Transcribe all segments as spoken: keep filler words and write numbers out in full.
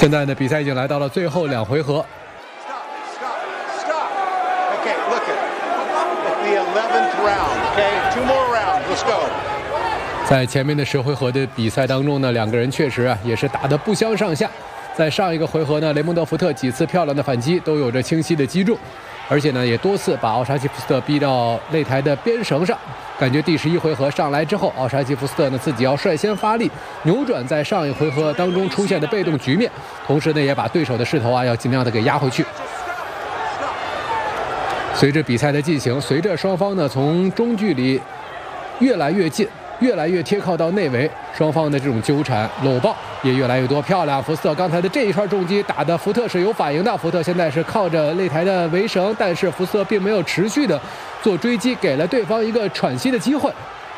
现在呢，比赛已经来到了最后两回合。在前面的十回合的比赛当中呢，两个人确实啊也是打得不相上下。在上一个回合呢，雷蒙德·福特几次漂亮的反击都有着清晰的击中，而且呢也多次把奥沙奇福斯特逼到擂台的边绳上。感觉第十一回合上来之后，奥沙奇福斯特呢自己要率先发力，扭转在上一回合当中出现的被动局面，同时呢也把对手的势头啊要尽量的给压回去。随着比赛的进行，随着双方呢从中距离越来越近，越来越贴靠到内围，双方的这种纠缠搂抱也越来越多。漂亮，福斯特刚才的这一串重击打的福特是有反应的，福特现在是靠着擂台的围绳，但是福斯特并没有持续的做追击，给了对方一个喘息的机会。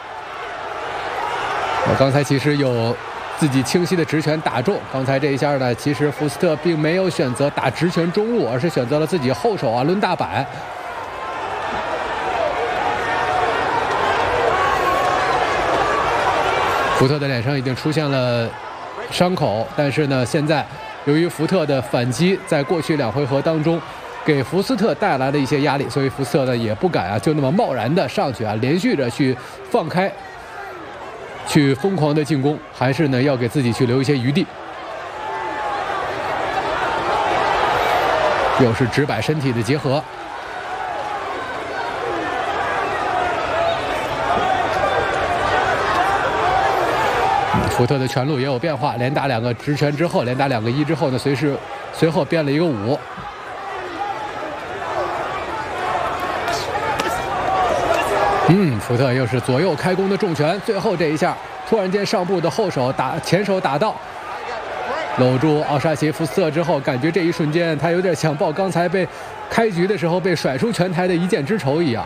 我刚才其实有自己清晰的直拳打中，刚才这一下呢，其实福斯特并没有选择打直拳中路，而是选择了自己后手啊抡大摆。福特的脸上已经出现了伤口，但是呢，现在由于福特的反击在过去两回合当中给福斯特带来了一些压力，所以福斯特呢也不敢啊就那么贸然的上去啊，连续着去放开，去疯狂的进攻，还是呢要给自己去留一些余地。又是直摆身体的结合。福特的拳路也有变化，连打两个直拳之后，连打两个一之后呢，随时随后变了一个五。嗯，福特又是左右开弓的重拳，最后这一下突然间上步的后手打前手打到，搂住奥沙奇福斯特之后，感觉这一瞬间他有点想报刚才被开局的时候被甩出拳台的一箭之仇一样。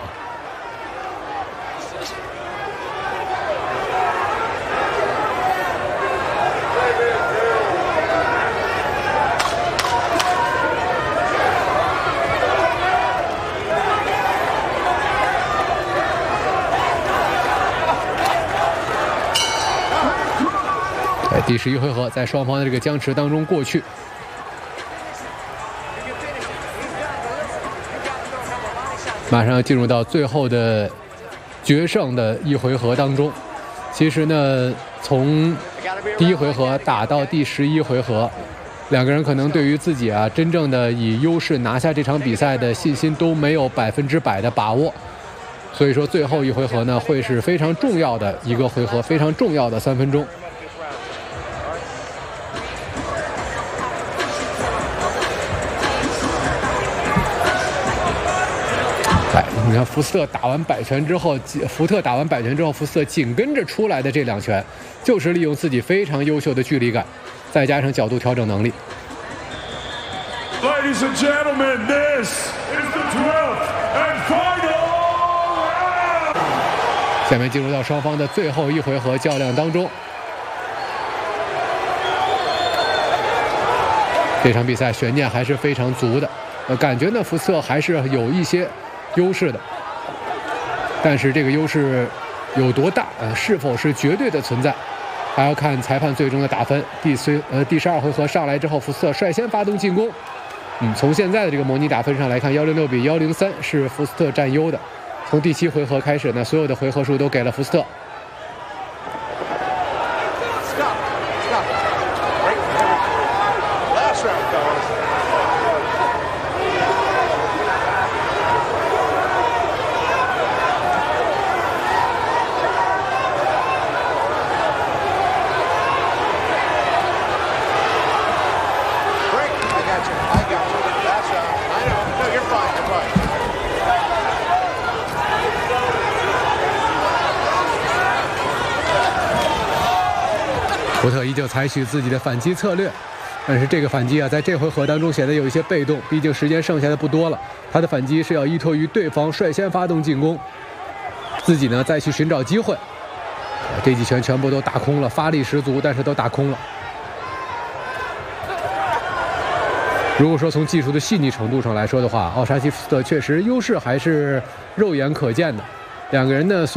第十一回合在双方的这个僵持当中过去，马上要进入到最后的决胜的一回合当中。其实呢，从第一回合打到第十一回合，两个人可能对于自己啊真正的以优势拿下这场比赛的信心都没有百分之百的把握，所以说最后一回合呢会是非常重要的一个回合，非常重要的三分钟。你看福斯特打完摆拳之后，福特打完摆拳之后，福斯特紧跟着出来的这两拳，就是利用自己非常优秀的距离感，再加上角度调整能力。 Ladies and gentlemen, this is the twelfth and final round. 下面进入到双方的最后一回合较量当中。这场比赛悬念还是非常足的，呃，感觉呢福斯特还是有一些优势的，但是这个优势有多大，呃，是否是绝对的存在，还要看裁判最终的打分。第十呃第十二回合上来之后，福斯特率先发动进攻。嗯，从现在的这个模拟打分上来看，幺零六比幺零三是福斯特占优的。从第七回合开始呢，所有的回合数都给了福斯特。福特依旧采取自己的反击策略，但是这个反击啊，在这回合当中显得有一些被动，毕竟时间剩下的不多了。他的反击是要依托于对方率先发动进攻，自己呢再去寻找机会。这几拳全部都打空了，发力十足，但是都打空了。如果说从技术的细腻程度上来说的话，奥沙奇福斯特确实优势还是肉眼可见的。两个人呢虽